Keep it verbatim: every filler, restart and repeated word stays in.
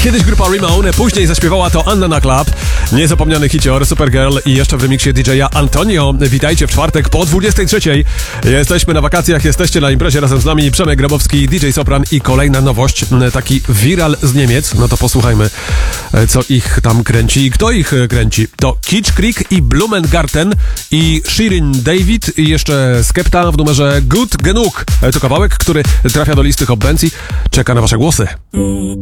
Kiedyś grupa Ramone, później zaśpiewała to Anna na Club. Niezapomniany hicior, Supergirl i jeszcze w remiksie D J Antonio. Witajcie w czwartek po dwudziestej trzeciej. Jesteśmy na wakacjach, jesteście na imprezie razem z nami. Przemek Grabowski, D J Sopran i kolejna nowość, taki viral z Niemiec. No to posłuchajmy, co ich tam kręci i kto ich kręci. To Kitsch Creek i Blumengarten i Shirin David i jeszcze Skepta w numerze Gut Genug. To kawałek, który trafia do listy Hot Bands. Czeka na wasze głosy.